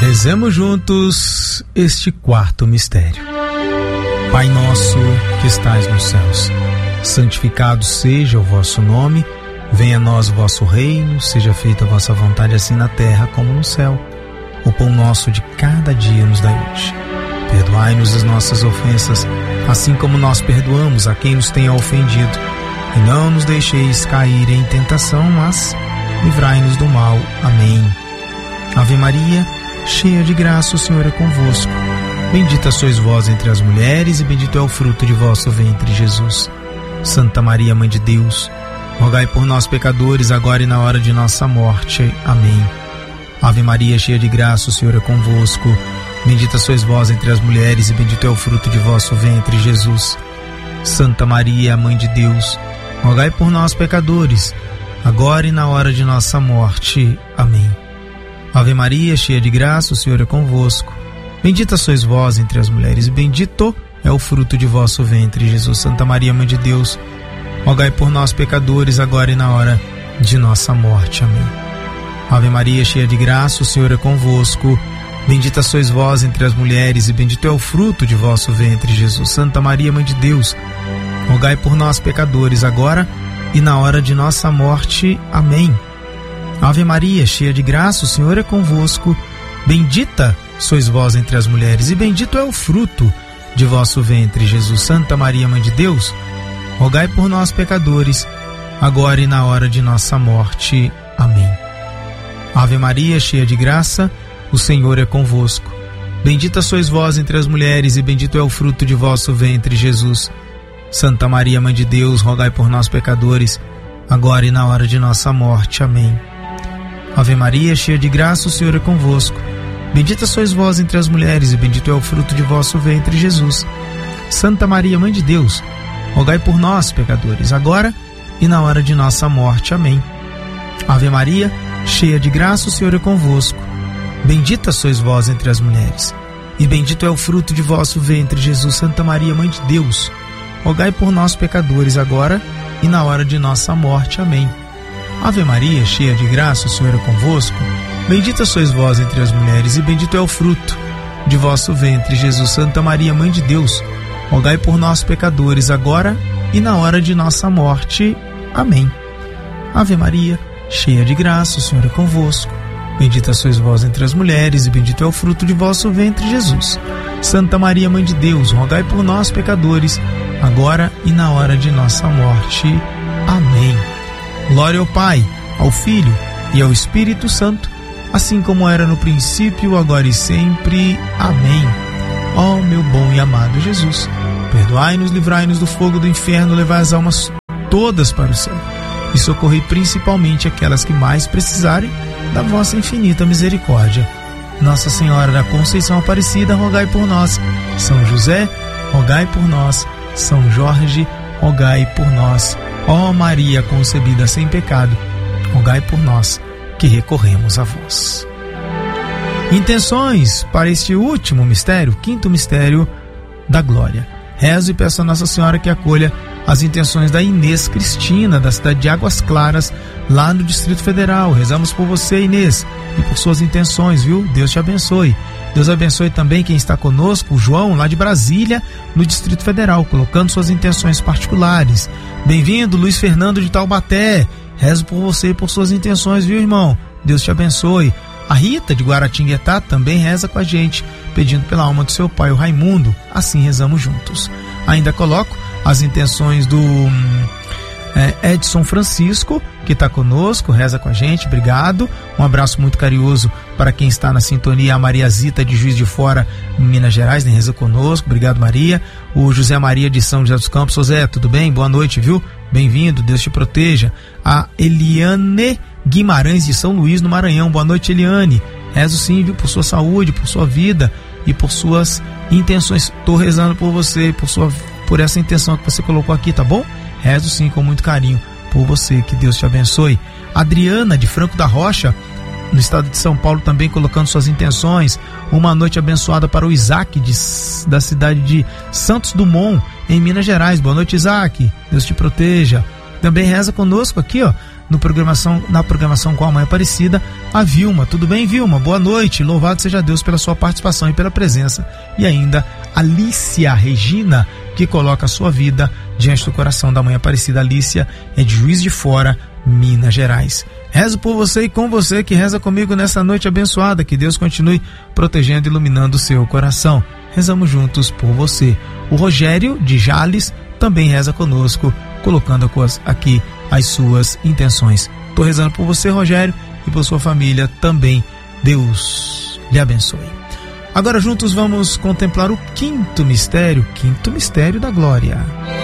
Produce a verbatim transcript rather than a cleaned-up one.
Rezemos juntos este quarto mistério. Pai nosso que estais nos céus, santificado seja o vosso nome, venha a nós o vosso reino, seja feita a vossa vontade assim na terra como no céu. O pão nosso de cada dia nos dai hoje. Perdoai-nos as nossas ofensas, assim como nós perdoamos a quem nos tenha ofendido. E não nos deixeis cair em tentação, mas livrai-nos do mal. Amém. Ave Maria, cheia de graça, o Senhor é convosco. Bendita sois vós entre as mulheres, e bendito é o fruto de vosso ventre, Jesus. Santa Maria, Mãe de Deus, rogai por nós, pecadores, agora e na hora de nossa morte. Amém. Ave Maria, cheia de graça, o Senhor é convosco. Bendita sois vós entre as mulheres, e bendito é o fruto de vosso ventre, Jesus. Santa Maria, Mãe de Deus, rogai por nós, pecadores, agora e na hora de nossa morte. Amém. Ave Maria, cheia de graça, o Senhor é convosco. Bendita sois vós entre as mulheres, e bendito é o fruto de vosso ventre, Jesus. Santa Maria, Mãe de Deus, rogai por nós, pecadores, agora e na hora de nossa morte. Amém. Ave Maria, cheia de graça, o Senhor é convosco. Bendita sois vós entre as mulheres, e bendito é o fruto de vosso ventre, Jesus. Santa Maria, Mãe de Deus, rogai por nós, pecadores, agora e na hora de nossa morte. Amém. Ave Maria, cheia de graça, o Senhor é convosco. Bendita sois vós entre as mulheres, e bendito é o fruto de vosso ventre, Jesus. Santa Maria, Mãe de Deus, rogai por nós, pecadores, agora e na hora de nossa morte. Amém. Ave Maria, cheia de graça, o Senhor é convosco. Bendita sois vós entre as mulheres, e bendito é o fruto de vosso ventre, Jesus. Santa Maria, Mãe de Deus, rogai por nós, pecadores, agora e na hora de nossa morte. Amém. Ave Maria, cheia de graça, o Senhor é convosco. Bendita sois vós entre as mulheres, e bendito é o fruto de vosso ventre, Jesus. Santa Maria, Mãe de Deus, rogai por nós, pecadores, agora e na hora de nossa morte. Amém. Ave Maria, cheia de graça, o Senhor é convosco. Bendita sois vós entre as mulheres, e bendito é o fruto de vosso ventre, Jesus. Santa Maria, Mãe de Deus, rogai por nós, pecadores, agora e na hora de nossa morte. Amém. Ave Maria, cheia de graça, o Senhor é convosco. Bendita sois vós entre as mulheres, e bendito é o fruto de vosso ventre, Jesus. Santa Maria, Mãe de Deus, rogai por nós, pecadores, agora e na hora de nossa morte. Amém. Ave Maria, cheia de graça, o Senhor é convosco. Bendita sois vós entre as mulheres, e bendito é o fruto de vosso ventre, Jesus. Santa Maria, Mãe de Deus, rogai por nós, pecadores, agora e na hora de nossa morte. Amém. Glória ao Pai, ao Filho e ao Espírito Santo, assim como era no princípio, agora e sempre. Amém. Ó meu bom e amado Jesus, perdoai-nos, livrai-nos do fogo do inferno, levai as almas todas para o céu e socorrei principalmente aquelas que mais precisarem da vossa infinita misericórdia. Nossa Senhora da Conceição Aparecida, rogai por nós. São José, rogai por nós. São Jorge, rogai por nós. Ó Maria concebida sem pecado, rogai por nós que recorremos a vós. Intenções para este último mistério, quinto mistério da glória. Rezo e peço a Nossa Senhora que acolha as intenções da Inês Cristina, da cidade de Águas Claras, lá no Distrito Federal. Rezamos por você, Inês, e por suas intenções, viu? Deus te abençoe. Deus abençoe também quem está conosco, o João, lá de Brasília, no Distrito Federal, colocando suas intenções particulares. Bem-vindo, Luiz Fernando de Taubaté. Rezo por você e por suas intenções, viu, irmão? Deus te abençoe. A Rita de Guaratinguetá também reza com a gente, pedindo pela alma do seu pai, o Raimundo. Assim rezamos juntos. Ainda coloco as intenções do hum, é, Edson Francisco, que está conosco, reza com a gente, obrigado. Um abraço muito carinhoso para quem está na sintonia, a Maria Zita de Juiz de Fora, Minas Gerais, nem reza conosco, obrigado, Maria. O José Maria de São José dos Campos, José, tudo bem? Boa noite, viu? Bem-vindo, Deus te proteja. A Eliane Guimarães de São Luís, no Maranhão, boa noite, Eliane. Rezo sim, viu, por sua saúde, por sua vida e por suas intenções. Estou rezando por você, por sua por essa intenção que você colocou aqui, tá bom? Rezo sim, com muito carinho por você, que Deus te abençoe. Adriana de Franco da Rocha, no estado de São Paulo, também colocando suas intenções. Uma noite abençoada para o Isaac de, da cidade de Santos Dumont, em Minas Gerais. Boa noite, Isaac, Deus te proteja. Também reza conosco aqui, ó, no programação, na programação com a Mãe Aparecida, a Vilma. Tudo bem, Vilma? Boa noite, louvado seja Deus pela sua participação e pela presença. E ainda Alicia Regina, que coloca a sua vida diante do coração da Mãe Aparecida. Alicia é de Juiz de Fora, Minas Gerais. Rezo por você e com você que reza comigo nessa noite abençoada. Que Deus continue protegendo e iluminando o seu coração. Rezamos juntos por você. O Rogério de Jales também reza conosco, colocando aqui as suas intenções. Estou rezando por você, Rogério, e por sua família também. Deus lhe abençoe. Agora juntos vamos contemplar o quinto mistério, quinto mistério da glória.